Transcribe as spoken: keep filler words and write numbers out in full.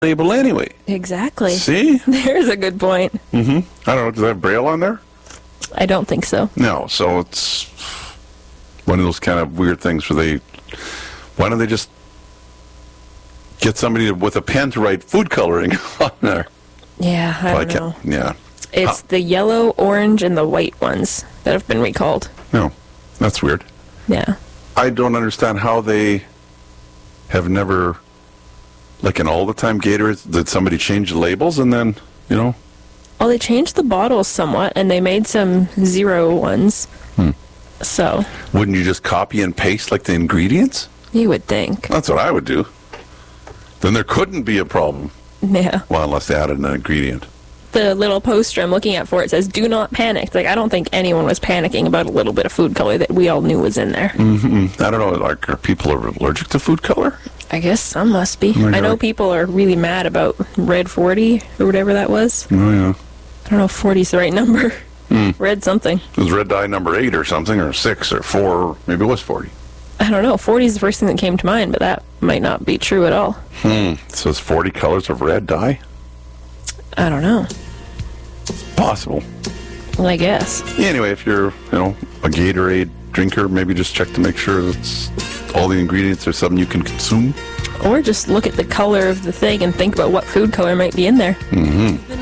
label anyway. Exactly. See? There's a good point. Mm-hmm. I don't know. Does that have Braille on there? I don't think so. No. So it's one of those kind of weird things where they, why don't they just get somebody with a pen to write food coloring on there? Yeah, I Well, don't know. can't- Yeah. It's the yellow, orange, and the white ones that have been recalled. No. That's weird. Yeah. I don't understand how they have never, like in all the time Gatorade, did somebody change the labels and then, you know? Well, they changed the bottles somewhat, and they made some zero ones. Hmm. So, Wouldn't you just copy and paste like the ingredients? you would think. That's what I would do. Then there couldn't be a problem. Yeah. Well, unless they added an ingredient. The little poster I'm looking at for it says, do not panic. Like, I don't think anyone was panicking about a little bit of food color that we all knew was in there. Mm-hmm. I don't know, like, are people allergic to food color? I guess some must be. my I know God. people are really mad about Red forty, or whatever that was. Oh, yeah. I don't know if forty is the right number. Red something. It was red dye number eight or something, or six or four, or maybe it was forty. I don't know. forty is the first thing that came to mind, but that might not be true at all. Hmm. So it's forty colors of red dye? I don't know. Possible. Well, I guess. Anyway, if you're, you know, a Gatorade drinker, maybe just check to make sure it's all the ingredients are something you can consume. Or just look at the color of the thing and think about what food color might be in there. Mm-hmm.